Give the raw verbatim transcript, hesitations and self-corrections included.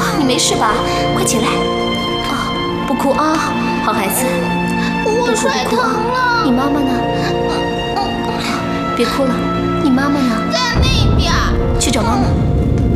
你没事吧？快起来！啊，不哭啊，好孩子。 我摔疼了。 你妈妈呢？别哭了，你妈妈呢？ 在那边。 去找妈妈。